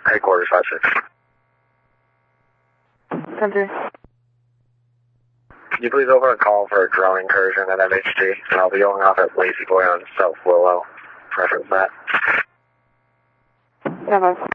Headquarters 5-6. Center. Can you please open a call for a drone incursion at MHT? And I'll be going off at Lazy Boy on South Willow. Reference that. Yeah,